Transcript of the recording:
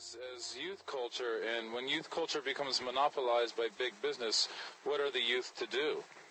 as youth culture, and when youth culture becomes monopolized by big business, what are the youth to do?